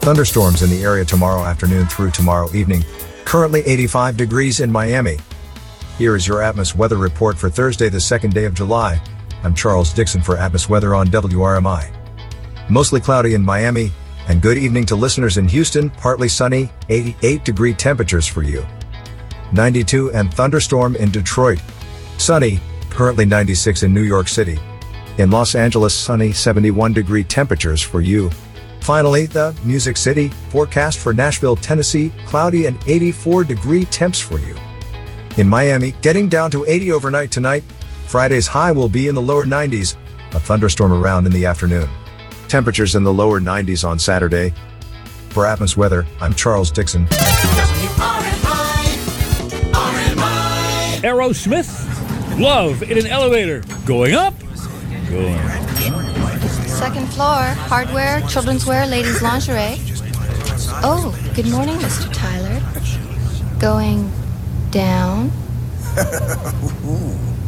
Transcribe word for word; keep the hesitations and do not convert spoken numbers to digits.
Thunderstorms in the area tomorrow afternoon through tomorrow evening. Currently eighty-five degrees in Miami. Here is your Atmos weather report for Thursday, the second day of July. I'm Charles Dixon for Atmos Weather on W R M I. Mostly cloudy in Miami, and good evening to listeners in Houston. Partly sunny, eighty-eight degree temperatures for you. ninety-two and thunderstorm in Detroit. Sunny, currently ninety-six in New York City. In Los Angeles, sunny, seventy-one degree temperatures for you. Finally, the Music City forecast for Nashville, Tennessee, cloudy and eighty-four degree temps for you. In Miami, getting down to eighty overnight tonight. Friday's high will be in the lower nineties, a thunderstorm around in the afternoon. Temperatures in the lower nineties on Saturday. For Atmos Weather, I'm Charles Dixon. Aerosmith, Love in an Elevator. Going up, going up. Second floor, hardware, children's wear, ladies' lingerie. Oh, good morning, Mister Tyler. Going down.